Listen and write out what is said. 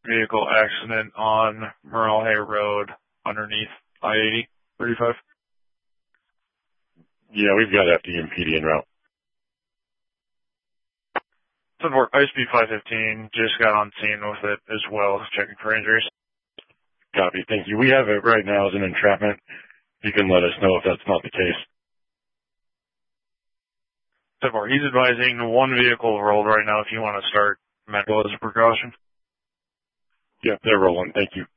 vehicle accident on Merle Hay Road underneath I-80, 35. Yeah, we've got FD and PD en route. Support ISP 515 just got on scene with it as well, checking for injuries. Copy. Thank you. We have it right now as an entrapment. You can let us know if that's not the case. Support. He's advising one vehicle rolled right now if you want to start medical as a precaution. Yeah, they're rolling. Thank you.